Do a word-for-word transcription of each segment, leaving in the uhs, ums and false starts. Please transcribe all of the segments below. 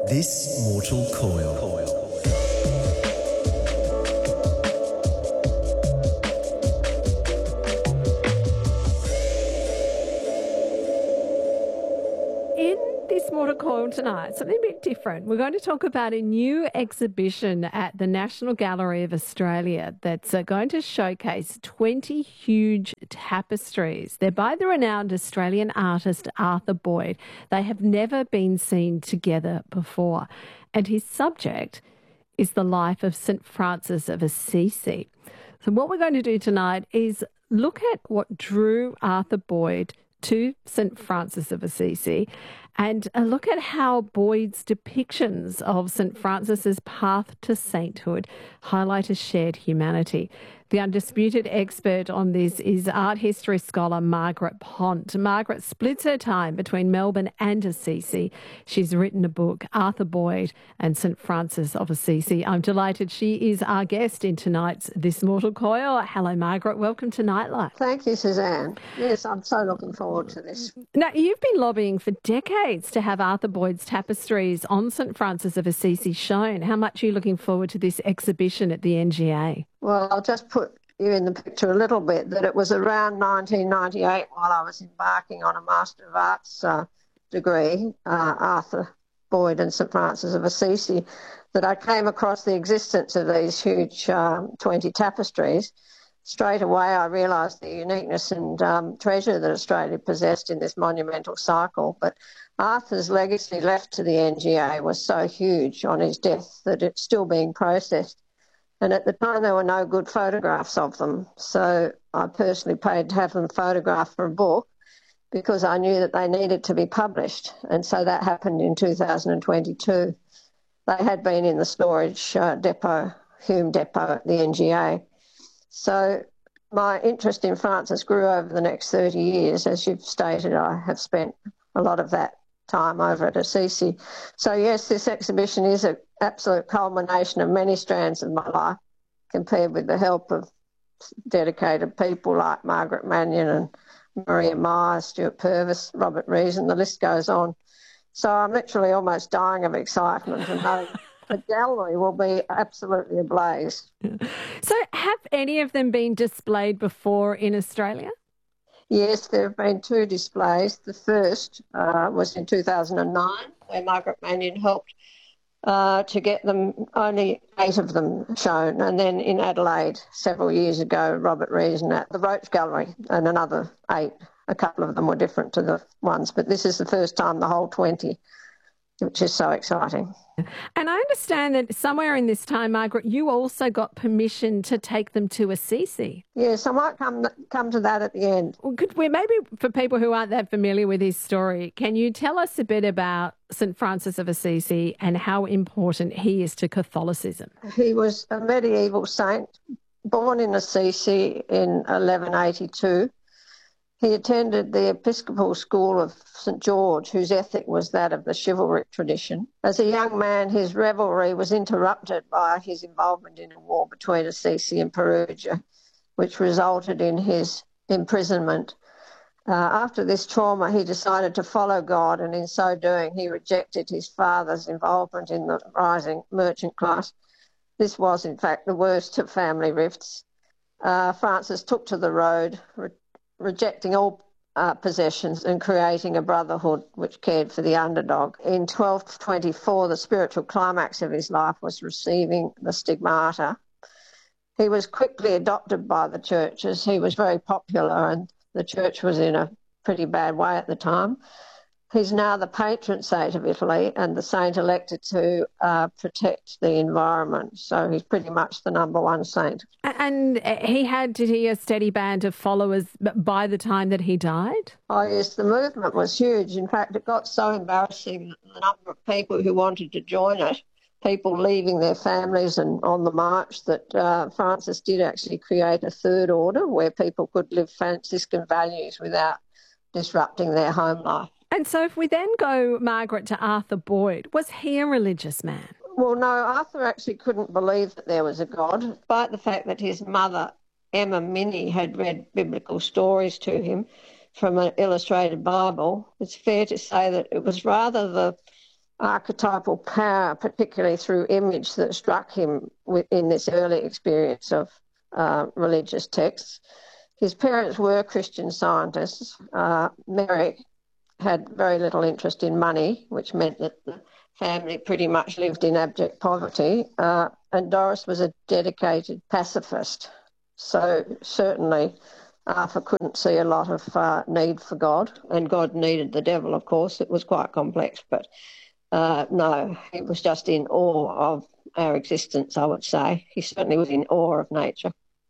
This Mortal Coil. In This Mortal Coil tonight, something a bit different. We're going to talk about a new exhibition at the National Gallery of Australia that's uh, going to showcase twenty huge tapestries. They're by the renowned Australian artist Arthur Boyd. They have never been seen together before. And his subject is the life of Saint Francis of Assisi. So what we're going to do tonight is look at what drew Arthur Boyd to Saint Francis of Assisi and uh, look at how Boyd's depictions of Saint Francis's path to sainthood highlight a shared humanity. The undisputed expert on this is art history scholar Margaret Pont. Margaret splits her time between Melbourne and Assisi. She's written a book, Arthur Boyd and Saint Francis of Assisi. I'm delighted she is our guest in tonight's This Mortal Coil. Hello, Margaret. Welcome to Nightlife. Thank you, Suzanne. Yes, I'm so looking forward to this. Now, you've been lobbying for decades to have Arthur Boyd's tapestries on Saint Francis of Assisi shown. How much are you looking forward to this exhibition at the N G A? Well, I'll just put you in the picture a little bit that it was around nineteen ninety-eight while I was embarking on a Master of Arts uh, degree, uh, Arthur Boyd and Saint Francis of Assisi, that I came across the existence of these huge um, twenty tapestries. Straight away I realised the uniqueness and um, treasure that Australia possessed in this monumental cycle. But Arthur's legacy left to the N G A was so huge on his death that it's still being processed. And at the time, there were no good photographs of them. So I personally paid to have them photographed for a book because I knew that they needed to be published. And so that happened in two thousand twenty-two. They had been in the storage uh, depot, Hume Depot at the N G A. So my interest in Francis grew over the next thirty years. As you've stated, I have spent a lot of that time over at Assisi. So yes, this exhibition is an absolute culmination of many strands of my life, compared with the help of dedicated people like Margaret Mannion and Maria Myers, Stuart Purvis, Robert Reason, the list goes on. So I'm literally almost dying of excitement, and knowing the gallery will be absolutely ablaze. So have any of them been displayed before in Australia? Yes, there have been two displays. The first uh, was in two thousand nine, where Margaret Mannion helped uh, to get them, only eight of them shown. And then in Adelaide, several years ago, Robert Reason at the Roach Gallery, and another eight. A couple of them were different to the ones, but this is the first time the whole twenty, which is so exciting. And I understand that somewhere in this time, Margaret, you also got permission to take them to Assisi. Yes, I might come come to that at the end. Well, could we, maybe for people who aren't that familiar with his story, can you tell us a bit about Saint Francis of Assisi and how important he is to Catholicism? He was a medieval saint, born in Assisi in eleven eighty-two. He attended the Episcopal School of Saint George, whose ethic was that of the chivalric tradition. As a young man, his revelry was interrupted by his involvement in a war between Assisi and Perugia, which resulted in his imprisonment. Uh, after this trauma, he decided to follow God, and in so doing, he rejected his father's involvement in the rising merchant class. This was, in fact, the worst of family rifts. Uh, Francis took to the road, re- rejecting all uh, possessions and creating a brotherhood which cared for the underdog. In twelve twenty-four, the spiritual climax of his life was receiving the stigmata. He was quickly adopted by the church as he was very popular, and the church was in a pretty bad way at the time. He's now the patron saint of Italy and the saint elected to uh, protect the environment. So he's pretty much the number one saint. And he had, did he, a steady band of followers by the time that he died? Oh, yes, the movement was huge. In fact, it got so embarrassing, the number of people who wanted to join it, people leaving their families and on the march, that uh, Francis did actually create a third order where people could live Franciscan values without disrupting their home life. And so if we then go, Margaret, to Arthur Boyd, was he a religious man? Well, no, Arthur actually couldn't believe that there was a God, despite the fact that his mother, Emma Minnie, had read biblical stories to him from an illustrated Bible. It's fair to say that it was rather the archetypal power, particularly through image, that struck him in this early experience of uh, religious texts. His parents were Christian Scientists. Uh, Merrick had very little interest in money, which meant that the family pretty much lived in abject poverty, uh, and Doris was a dedicated pacifist. So certainly Arthur couldn't see a lot of uh, need for God, and God needed the devil, of course. It was quite complex, but uh, no, he was just in awe of our existence, I would say. He certainly was in awe of nature.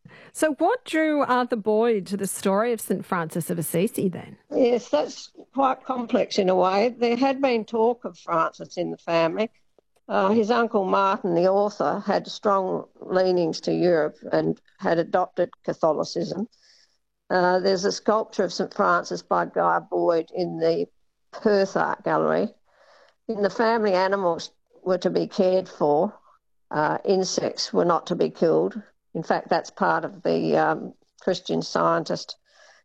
So what drew Arthur Boyd to the story of Saint Francis of Assisi then? Yes, that's quite complex in a way. There had been talk of Francis in the family. Uh, his uncle Martin, the author, had strong leanings to Europe and had adopted Catholicism. Uh, there's a sculpture of Saint Francis by Guy Boyd in the Perth Art Gallery. In the family, animals were to be cared for. Uh, insects were not to be killed. In fact, that's part of the um, Christian Scientist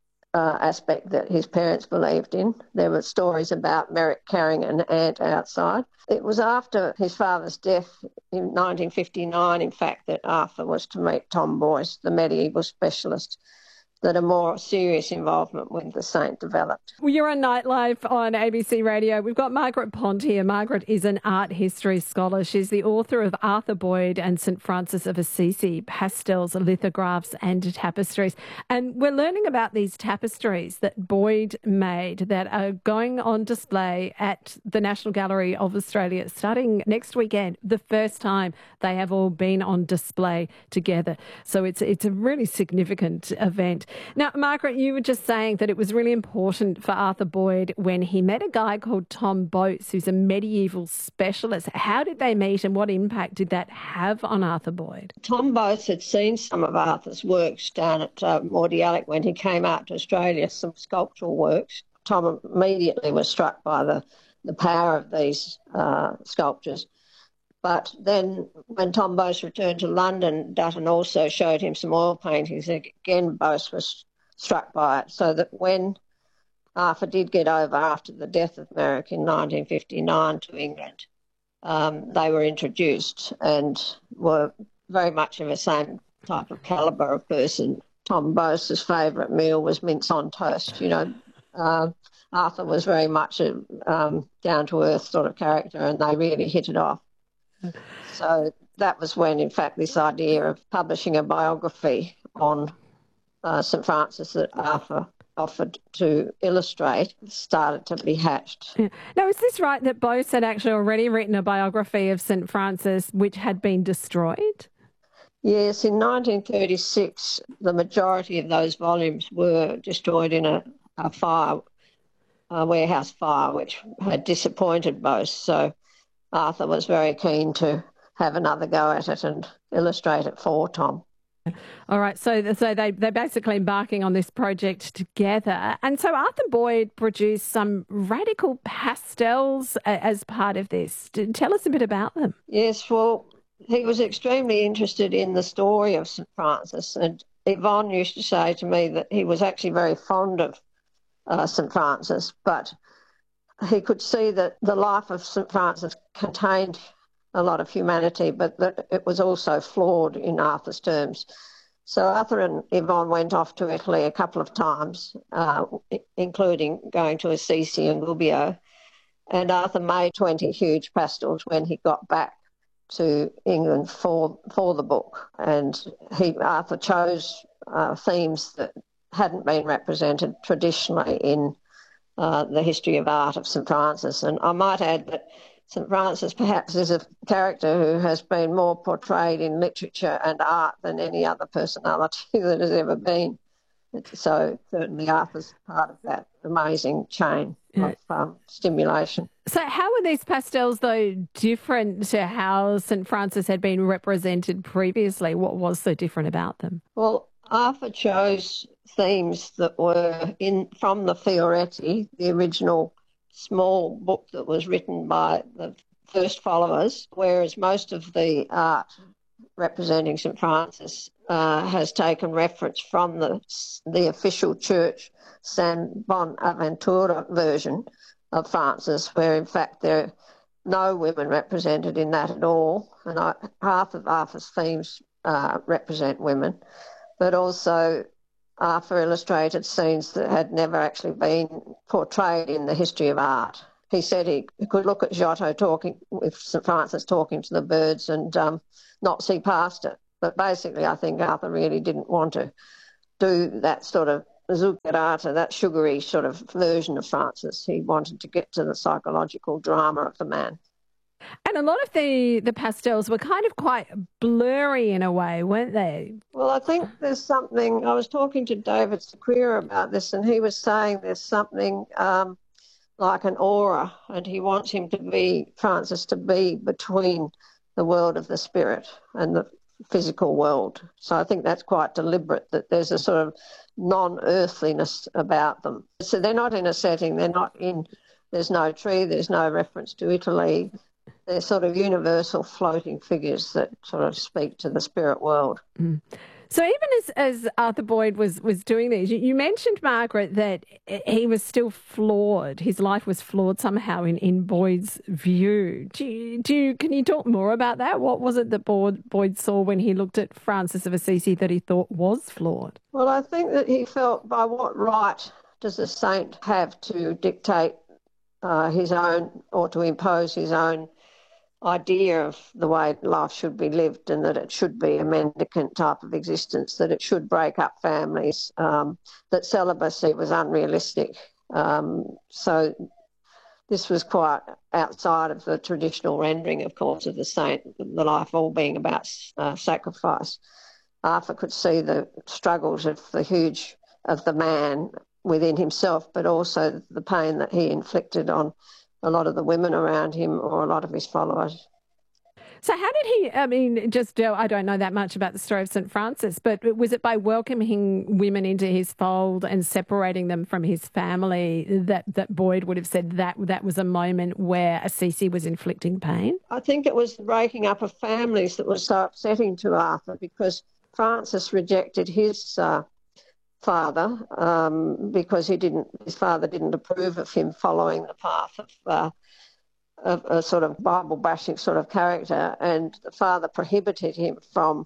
uh, aspect that his parents believed in. There were stories about Merrick carrying an ant outside. It was after his father's death in nineteen fifty-nine, in fact, that Arthur was to meet Tom Boyce, the medieval specialist, that a more serious involvement with the saint developed. Well, you're on Nightlife on A B C Radio. We've got Margaret Pond here. Margaret is an art history scholar. She's the author of Arthur Boyd and Saint Francis of Assisi, pastels, lithographs and tapestries. And we're learning about these tapestries that Boyd made that are going on display at the National Gallery of Australia starting next weekend, the first time they have all been on display together. So it's, it's a really significant event. Now, Margaret, you were just saying that it was really important for Arthur Boyd when he met a guy called Tom Boyce, who's a medieval specialist. How did they meet and what impact did that have on Arthur Boyd? Tom Boyce had seen some of Arthur's works down at uh, Mordialloc when he came out to Australia, some sculptural works. Tom immediately was struck by the, the power of these uh, sculptures. But then when Tom Boyce returned to London, Dutton also showed him some oil paintings. Again, Boyce was struck by it, so that when Arthur did get over after the death of Merrick in nineteen fifty-nine to England, um, they were introduced and were very much of the same type of calibre of person. Tom Boyce's favourite meal was mince on toast. You know, uh, Arthur was very much a um, down-to-earth sort of character, and they really hit it off. So that was when, in fact, this idea of publishing a biography on uh, Saint Francis that Arthur offered to illustrate started to be hatched. Yeah. Now, is this right that Boyce had actually already written a biography of Saint Francis which had been destroyed? Yes, in nineteen thirty-six, the majority of those volumes were destroyed in a, a fire, a warehouse fire, which had disappointed Boyce. So Arthur was very keen to have another go at it and illustrate it for Tom. All right, so so they, they're basically embarking on this project together. And so Arthur Boyd produced some radical pastels as part of this. Tell us a bit about them. Yes, well, he was extremely interested in the story of Saint Francis, and Yvonne used to say to me that he was actually very fond of uh, Saint Francis, but he could see that the life of Saint Francis contained a lot of humanity, but that it was also flawed in Arthur's terms. So Arthur and Yvonne went off to Italy a couple of times, uh, including going to Assisi and Gubbio, and Arthur made twenty huge pastels when he got back to England for for the book. And he Arthur chose uh, themes that hadn't been represented traditionally in Uh, the history of art of Saint Francis. And I might add that Saint Francis perhaps is a character who has been more portrayed in literature and art than any other personality that has ever been. So certainly Arthur's part of that amazing chain yeah. of um, stimulation. So how were these pastels, though, different to how Saint Francis had been represented previously? What was so different about them? Well, Arthur chose themes that were in from the Fioretti, the original small book that was written by the first followers, whereas most of the art representing Saint Francis uh, has taken reference from the the official church San Bonaventura version of Francis, where in fact there no women represented in that at all, and I, half of Arthur's themes uh, represent women, but also Arthur illustrated scenes that had never actually been portrayed in the history of art. He said he could look at Giotto talking with Saint Francis talking to the birds and um, not see past it. But basically, I think Arthur really didn't want to do that sort of zuccherata, that sugary sort of version of Francis. He wanted to get to the psychological drama of the man. And a lot of the, the pastels were kind of quite blurry in a way, weren't they? Well, I think there's something, I was talking to David Sequeira about this, and he was saying there's something um, like an aura, and he wants him to be, Francis, to be between the world of the spirit and the physical world. So I think that's quite deliberate, that there's a sort of non-earthliness about them. So they're not in a setting, they're not in, there's no tree, there's no reference to Italy. They're sort of universal floating figures that sort of speak to the spirit world. Mm. So even as, as Arthur Boyd was, was doing these, you, you mentioned, Margaret, that he was still flawed. His life was flawed somehow in, in Boyd's view. Do you, do you, can you talk more about that? What was it that Boyd, Boyd saw when he looked at Francis of Assisi that he thought was flawed? Well, I think that he felt, by what right does a saint have to dictate uh, his own, or to impose his own idea of the way life should be lived, and that it should be a mendicant type of existence, that it should break up families, um, that celibacy was unrealistic. Um, so this was quite outside of the traditional rendering, of course, of the saint, the life all being about uh, sacrifice. Arthur could see the struggles of the huge, of the man within himself, but also the pain that he inflicted on a lot of the women around him, or a lot of his followers. So how did he, I mean, just, uh, I don't know that much about the story of Saint Francis, but was it by welcoming women into his fold and separating them from his family that, that Boyd would have said that that was a moment where Assisi was inflicting pain? I think it was the breaking up of families that was so upsetting to Arthur, because Francis rejected his uh, father um, because he didn't, his father didn't approve of him following the path of, uh, of a sort of Bible bashing sort of character, and the father prohibited him from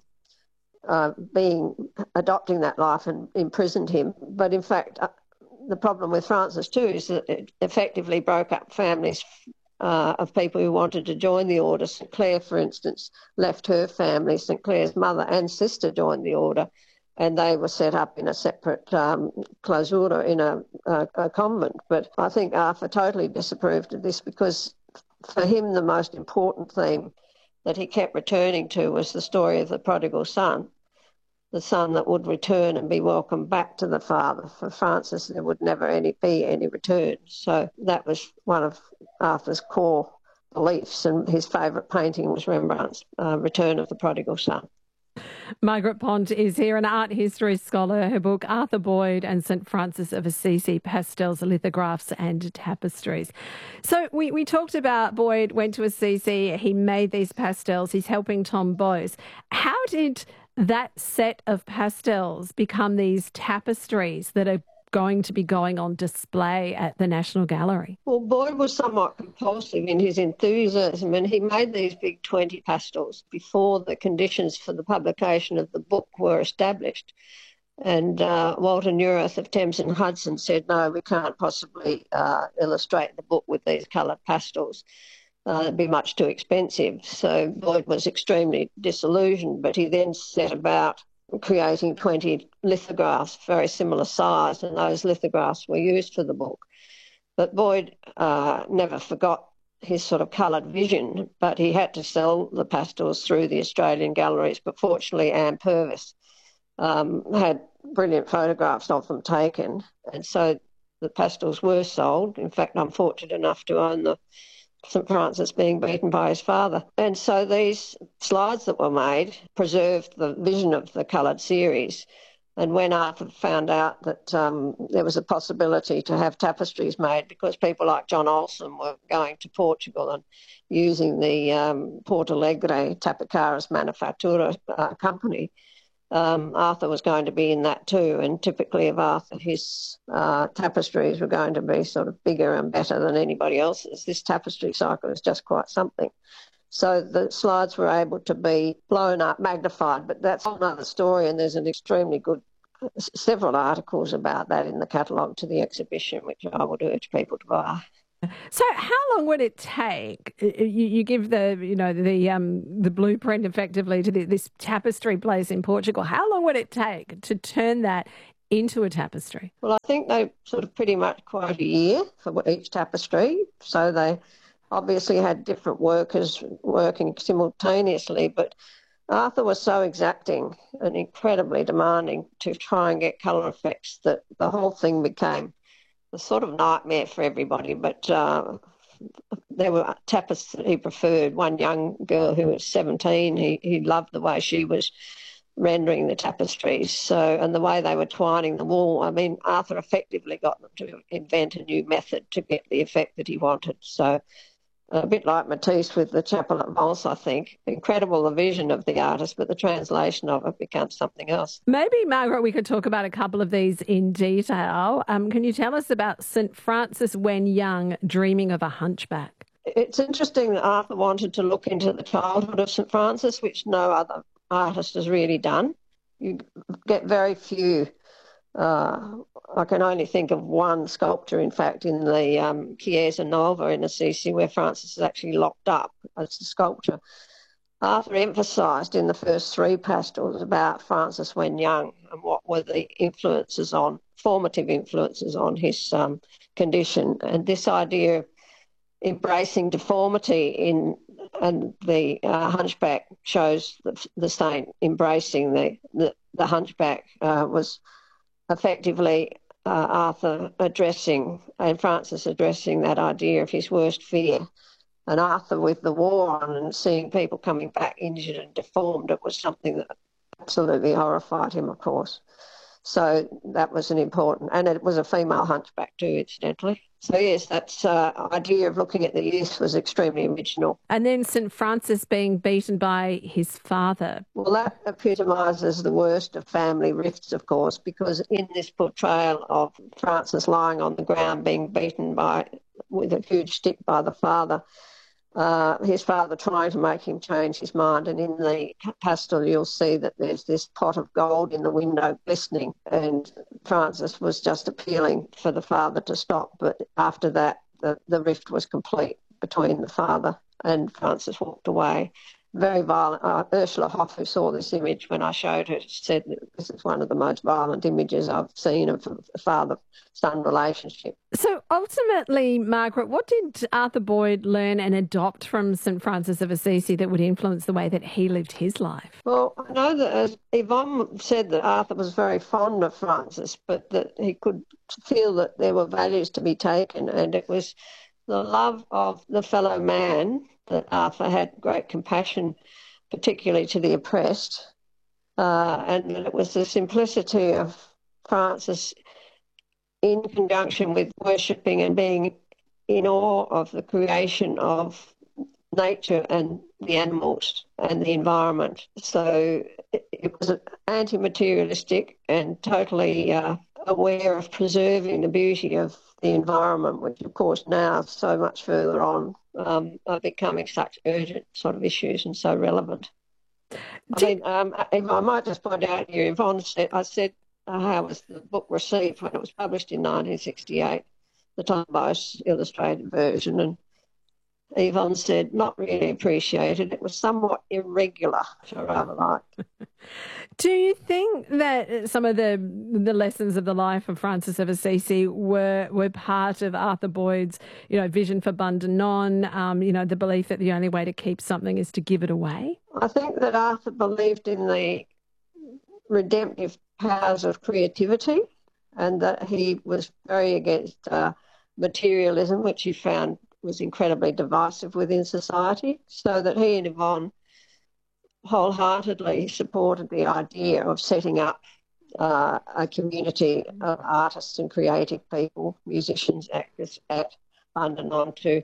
uh, being adopting that life and imprisoned him. But in fact, uh, the problem with Francis too is that it effectively broke up families uh, of people who wanted to join the order. Saint Clare, for instance, left her family. Saint Clare's mother and sister joined the order, and they were set up in a separate um, clausura in a, a, a convent. But I think Arthur totally disapproved of this, because for him the most important theme that he kept returning to was the story of the prodigal son, the son that would return and be welcomed back to the father. For Francis, there would never any be any return. So that was one of Arthur's core beliefs, and his favourite painting was Rembrandt's uh, Return of the Prodigal Son. Margaret Pont is here, an art history scholar. Her book, Arthur Boyd and Saint Francis of Assisi, Pastels, Lithographs and Tapestries. So we, we talked about Boyd went to Assisi, he made these pastels, he's helping Tom Bose. How did that set of pastels become these tapestries that are going to be going on display at the National Gallery? Well, Boyd was somewhat compulsive in his enthusiasm, and he made these big twenty pastels before the conditions for the publication of the book were established. And uh, Walter Neurath of Thames and Hudson said, no, we can't possibly uh, illustrate the book with these coloured pastels. Uh, it'd be much too expensive. So Boyd was extremely disillusioned, but he then set about creating twenty lithographs, very similar size, and those lithographs were used for the book. But Boyd uh, never forgot his sort of coloured vision, but he had to sell the pastels through the Australian galleries. But fortunately, Anne Purvis um, had brilliant photographs of them taken, and so the pastels were sold. In fact, I'm fortunate enough to own the Saint Francis being beaten by his father. And so these slides that were made preserved the vision of the coloured series. And when Arthur found out that um, there was a possibility to have tapestries made, because people like John Olsen were going to Portugal and using the um, Porto Alegre Tapicaras Manufactura uh, company, um, Arthur was going to be in that too. And typically of Arthur, his uh, tapestries were going to be sort of bigger and better than anybody else's. This tapestry cycle is just quite something. So the slides were able to be blown up, magnified, but that's another story, and there's an extremely good, several articles about that in the catalogue to the exhibition, which I would urge people to buy. So how long would it take? You, you give the, you know, the um, the blueprint effectively to the, this tapestry place in Portugal. How long would it take to turn that into a tapestry? Well, I think they sort of pretty much quote a year for each tapestry. So they obviously had different workers working simultaneously, but Arthur was so exacting and incredibly demanding to try and get colour effects that the whole thing became a sort of nightmare for everybody. But uh, there were tapists that he preferred. One young girl who was seventeen, he, he loved the way she was rendering the tapestries. So, and the way they were twining the wool. I mean, Arthur effectively got them to invent a new method to get the effect that he wanted. So, a bit like Matisse with the Chapel at Vence, I think. Incredible, the vision of the artist, but the translation of it becomes something else. Maybe, Margaret, we could talk about a couple of these in detail. Um, can you tell us about Saint Francis when young, dreaming of a hunchback? It's interesting that Arthur wanted to look into the childhood of Saint Francis, which no other artist has really done. You get very few. Uh, I can only think of one sculpture, in fact, in the um, Chiesa Nova in Assisi, where Francis is actually locked up as a sculpture. Arthur emphasised in the first three pastels about Francis when young and what were the influences on, formative influences on his um, condition. And this idea of embracing deformity in, and the uh, hunchback shows the, the saint embracing the, the, the hunchback uh, was effectively uh, Arthur addressing and Francis addressing that idea of his worst fear. And Arthur, with the war on and seeing people coming back injured and deformed, it was something that absolutely horrified him, of course. So that was an important, and it was a female hunchback too, incidentally. So yes, that uh, idea of looking at the youth was extremely original. And then Saint Francis being beaten by his father. Well, that epitomises the worst of family rifts, of course, because in this portrayal of Francis lying on the ground being beaten by with a huge stick by the father, Uh, his father trying to make him change his mind, and in the pastel you'll see that there's this pot of gold in the window glistening, and Francis was just appealing for the father to stop, but after that the, the rift was complete between the father, and Francis walked away. Very violent. Uh, Ursula Hoff, who saw this image when I showed her, said that this is one of the most violent images I've seen of a father-son relationship. So ultimately, Margaret, what did Arthur Boyd learn and adopt from Saint Francis of Assisi that would influence the way that he lived his life? Well, I know that as Yvonne said that Arthur was very fond of Francis, but that he could feel that there were values to be taken, and it was the love of the fellow man that Arthur had great compassion, particularly to the oppressed, uh, and it was the simplicity of Francis in conjunction with worshipping and being in awe of the creation of nature and the animals and the environment. So it, it was anti-materialistic and totally uh, aware of preserving the beauty of the environment, which of course now so much further on um, are becoming such urgent sort of issues and so relevant. I Did... mean, um, if I might just point out here, Yvonne said, I said, uh, how was the book received when it was published in nineteen sixty-eight, the Tom Bose illustrated version, and Yvonne said, not really appreciated. It was somewhat irregular, which I rather liked. Do you think that some of the the lessons of the life of Francis of Assisi were were part of Arthur Boyd's, you know, vision for Bundanon, um, you know, the belief that the only way to keep something is to give it away? I think that Arthur believed in the redemptive powers of creativity, and that he was very against uh, materialism, which he found was incredibly divisive within society, so that he and Yvonne wholeheartedly supported the idea of setting up uh, a community of artists and creative people, musicians, actors at Bundanon to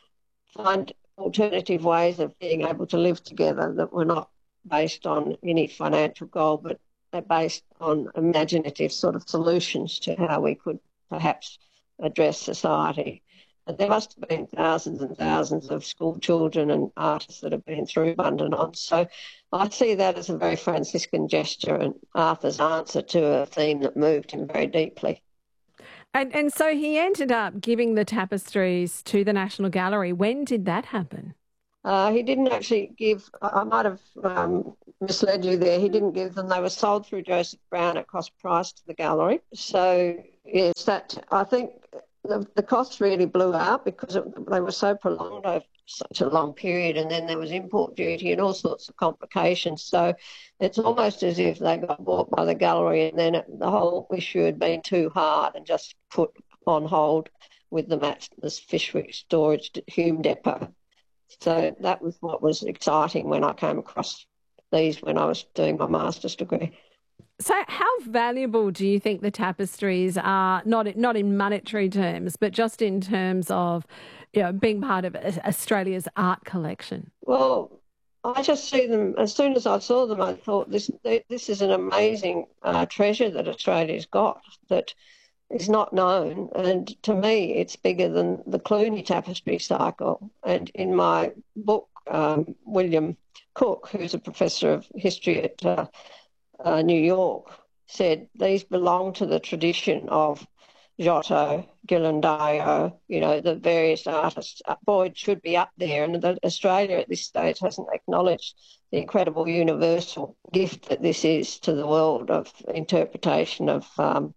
find alternative ways of being able to live together that were not based on any financial goal, but are based on imaginative sort of solutions to how we could perhaps address society. And there must have been thousands and thousands of school children and artists that have been through Bundanon. So I see that as a very Franciscan gesture and Arthur's answer to a theme that moved him very deeply. And, and so he ended up giving the tapestries to the National Gallery. When did that happen? Uh, he didn't actually give, I might have um, misled you there, he didn't give them. They were sold through Joseph Brown at cost price to the gallery. So, yes, that, I think the, the costs really blew out because it, they were so prolonged over such a long period, and then there was import duty and all sorts of complications. So it's almost as if they got bought by the gallery and then it, the whole issue had been too hard and just put on hold with them at this Fyshwick storage Hume depot. So that was what was exciting when I came across these when I was doing my master's degree. So how valuable do you think the tapestries are, not, not in monetary terms, but just in terms of, you know, being part of Australia's art collection? Well, I just see them, as soon as I saw them, I thought this this is an amazing uh, treasure that Australia's got that is not known. And to me, it's bigger than the Cluny tapestry cycle. And in my book, um, William Cook, who's a professor of history at uh, uh, New York, said these belong to the tradition of Giotto, Ghirlandaio, you know, the various artists. Boyd should be up there, and that Australia at this stage hasn't acknowledged the incredible universal gift that this is to the world of interpretation of um,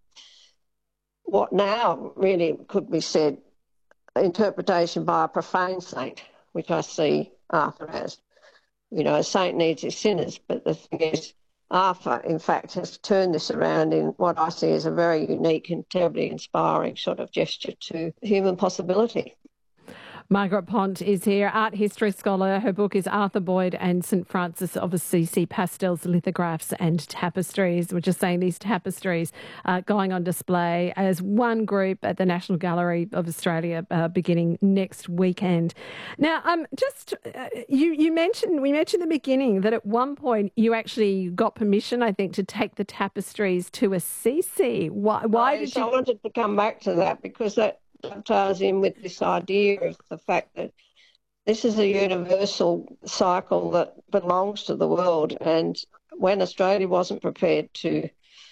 what now really could be said interpretation by a profane saint, which I see Arthur as. You know, a saint needs his sinners, but the thing is, Arthur, in fact, has turned this around in what I see as a very unique and terribly inspiring sort of gesture to human possibility. Margaret Pont is here, art history scholar. Her book is Arthur Boyd and Saint Francis of Assisi, Pastels, Lithographs and Tapestries. We're just saying these tapestries are going on display as one group at the National Gallery of Australia uh, beginning next weekend. Now, um, just uh, you, you mentioned, we mentioned in the beginning that at one point you actually got permission, I think, to take the tapestries to Assisi. Why, why I, did you... I wanted to come back to that because that dovetails in with this idea of the fact that this is a universal cycle that belongs to the world, and when Australia wasn't prepared to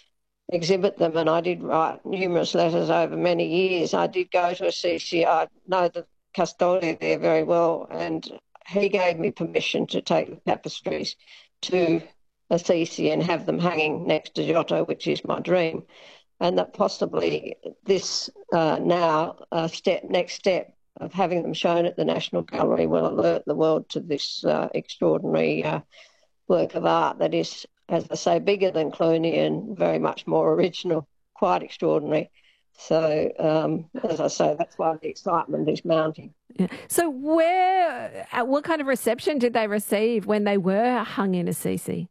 exhibit them, and I did write numerous letters over many years, I did go to Assisi. I know the custodian there very well, and he gave me permission to take the tapestries to Assisi and have them hanging next to Giotto, which is my dream. And that possibly this uh, now uh, step, next step of having them shown at the National Gallery will alert the world to this uh, extraordinary uh, work of art that is, as I say, bigger than Cluny and very much more original, quite extraordinary. So, um, as I say, that's why the excitement is mounting. Yeah. So where, what kind of reception did they receive when they were hung in Assisi?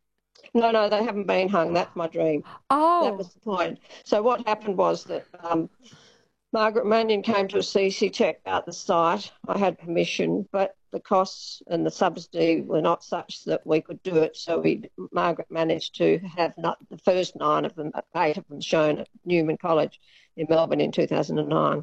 No, no, they haven't been hung. That's my dream. Oh. That was the point. So what happened was that um, Margaret Mannion came to Assisi, checked out the site. I had permission, but the costs and the subsidy were not such that we could do it. So we, Margaret managed to have not, the first nine of them, eight of them shown at Newman College in Melbourne in two thousand nine.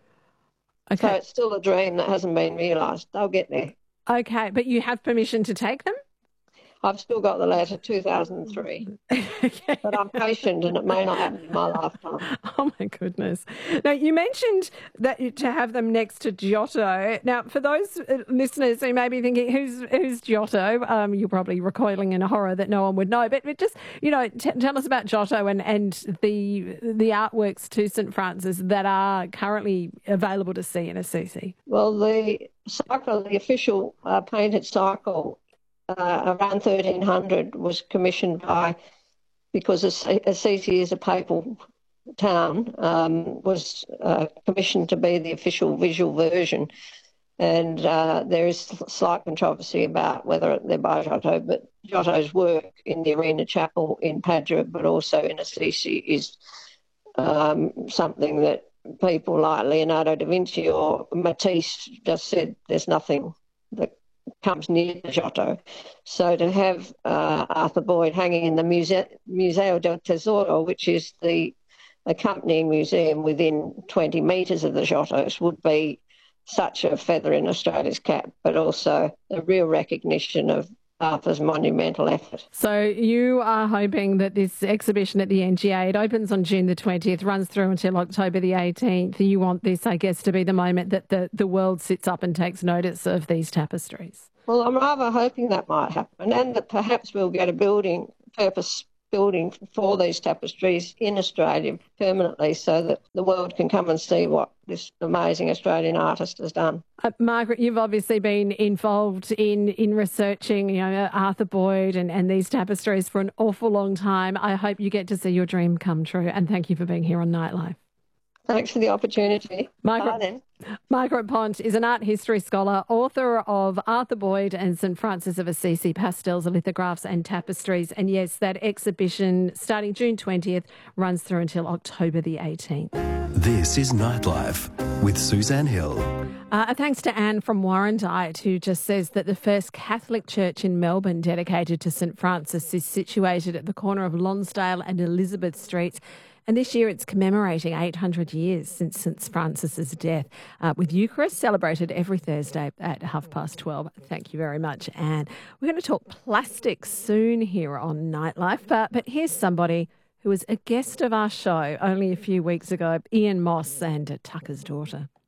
Okay. So it's still a dream that hasn't been realised. They'll get there. Okay, but you have permission to take them? I've still got the letter, two thousand three, okay. But I'm patient and it may not happen in my lifetime. Oh, my goodness. Now, you mentioned that you, to have them next to Giotto. Now, for those listeners who may be thinking, who's who's Giotto? Um, you're probably recoiling in horror that no one would know. But, but just, you know, t- tell us about Giotto and, and the the artworks to Saint Francis that are currently available to see in Assisi. Well, the cycle, the official uh, painted cycle, Uh, around thirteen hundred was commissioned by, because Assisi is a papal town, um, was uh, commissioned to be the official visual version. And uh, there is slight controversy about whether they're by Giotto, but Giotto's work in the Arena Chapel in Padua, but also in Assisi, is um, something that people like Leonardo da Vinci or Matisse just said there's nothing that comes near the Giotto. So to have uh, Arthur Boyd hanging in the Muse- Museo del Tesoro, which is the accompanying museum within twenty metres of the Giottos, would be such a feather in Australia's cap, but also a real recognition of Arthur's monumental effort. So you are hoping that this exhibition at the N G A, it opens on June the twentieth, runs through until October the eighteenth. You want this, I guess, to be the moment that the, the world sits up and takes notice of these tapestries. Well, I'm rather hoping that might happen, and that perhaps we'll get a building, purpose building for these tapestries in Australia permanently, so that the world can come and see what this amazing Australian artist has done. Uh, Margaret, you've obviously been involved in in researching, you know, Arthur Boyd and, and these tapestries for an awful long time. I hope you get to see your dream come true, and thank you for being here on Nightlife. Thanks for the opportunity. Margaret, Bye then. Margaret Pont is an art history scholar, author of Arthur Boyd and Saint Francis of Assisi pastels, lithographs and tapestries. And yes, that exhibition starting June twentieth runs through until October the eighteenth. This is Nightlife with Suzanne Hill. Uh, thanks to Anne from Warrandyte, who just says that the first Catholic church in Melbourne dedicated to Saint Francis is situated at the corner of Lonsdale and Elizabeth Streets. And this year it's commemorating eight hundred years since Saint Francis's death, uh, with Eucharist celebrated every Thursday at half past twelve. Thank you very much, Anne. We're going to talk plastics soon here on Nightlife, uh, but here's somebody who was a guest of our show only a few weeks ago, Ian Moss and Tucker's daughter.